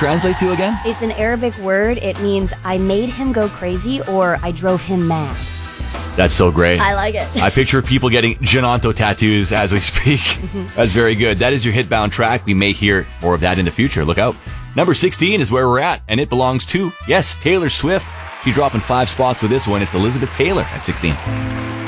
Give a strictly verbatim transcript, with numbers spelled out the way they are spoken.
translate to again? It's an Arabic word. It means I made him go crazy or I drove him mad. That's so great. I like it. I picture people getting Jananto tattoos as we speak. That's very good. That is your Hitbound track. We may hear more of that in the future. Look out. Number sixteen is where we're at, and it belongs to, yes, Taylor Swift. She's dropping five spots with this one. It's Elizabeth Taylor at sixteen.